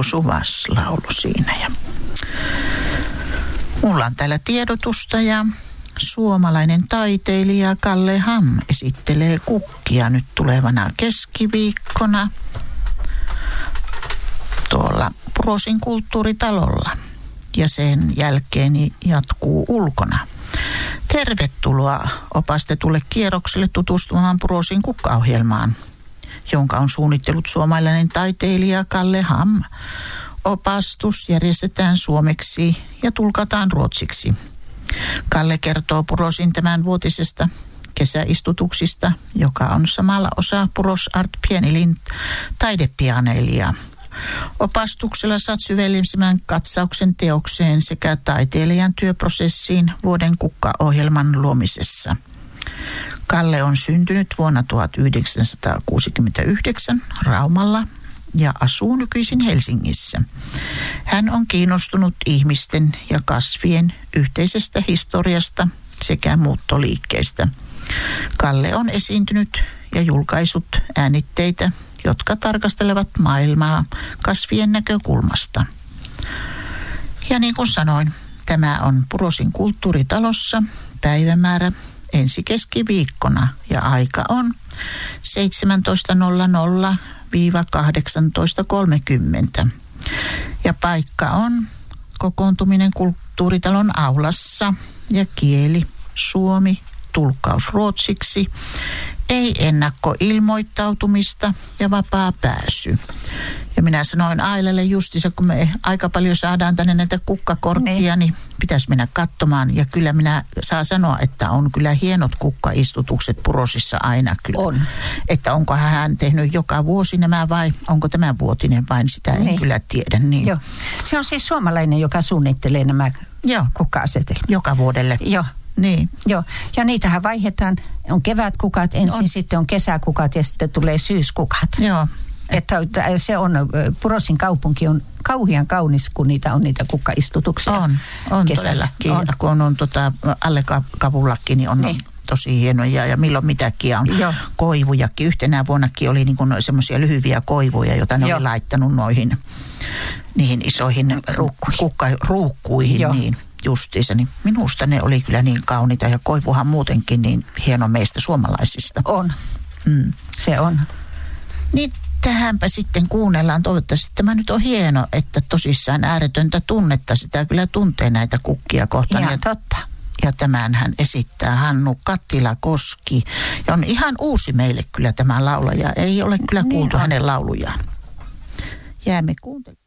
Tuilu Suvas laulu siinä. Ja mulla on täällä tiedotusta ja suomalainen taiteilija Kalle Ham esittelee kukkia nyt tulevana keskiviikkona tuolla Purosin kulttuuritalolla. Ja sen jälkeen jatkuu ulkona. Tervetuloa opastetulle kierrokselle tutustumaan Purosin kukkaohjelmaan, jonka on suunnitellut suomalainen taiteilija Kalle Ham. Opastus järjestetään suomeksi ja tulkataan ruotsiksi. Kalle kertoo Purosin tämänvuotisesta kesäistutuksista, joka on samalla osa Puros Art Pienilin taidepianeelia. Opastuksella saat syvällisemmän katsauksen teokseen sekä taiteilijan työprosessiin vuoden kukkaohjelman luomisessa. Kalle on syntynyt vuonna 1969 Raumalla ja asuu nykyisin Helsingissä. Hän on kiinnostunut ihmisten ja kasvien yhteisestä historiasta sekä muuttoliikkeistä. Kalle on esiintynyt ja julkaissut äänitteitä, jotka tarkastelevat maailmaa kasvien näkökulmasta. Ja niin kuin sanoin, tämä on Purosin kulttuuritalossa, päivämäärä ensi keskiviikkona ja aika on 17.00–18.30. Ja paikka on kokoontuminen kulttuuritalon aulassa ja kieli suomi, tulkkaus ruotsiksi, ei ennakkoilmoittautumista ja vapaa pääsy. Ja minä sanoin Ailalle justiinsa, kun me aika paljon saadaan tänne näitä kukkakorttia, niin pitäisi mennä katsomaan. Ja kyllä minä saa sanoa, että on kyllä hienot kukkaistutukset Purosissa aina kyllä. On. Että onko hän tehnyt joka vuosi nämä vai onko tämä vuotinen vain, sitä en kyllä tiedä. Niin. Joo. Se on siis suomalainen, joka suunnittelee nämä kukka-asetelmat. Joka vuodelle. Joo. Niin. Joo, ja niitähän vaihdetaan, on kevätkukat ensin, sitten on kesäkukat ja sitten tulee syyskukat. Joo. Että se on, Purosin kaupunki on kauhean kaunis, kun niitä on niitä kukkaistutuksia. On todellakin. Kun on alle kavullakin, niin on tosi hienoja ja milloin mitäkin on. Joo. Koivujakin. Yhtenä vuonnakin oli niin kuin semmoisia lyhyviä koivuja, joita ne oli laittanut niihin isoihin ruukkuihin. Niin justiinsa, niin minusta ne oli kyllä niin kauniita ja koivuhan muutenkin niin hieno meistä suomalaisista. On, se on. Niin tähänpä sitten kuunnellaan, toivottavasti tämä nyt on hieno, että tosissaan ääretöntä tunnetta, sitä kyllä tuntee näitä kukkia kohtaan. Ihan totta. Ja tämän hän esittää Hannu Kattila-Koski. Ja on ihan uusi meille kyllä tämä laulaja, ei ole kyllä kuultu hänen laulujaan. Jäämme kuuntelemaan.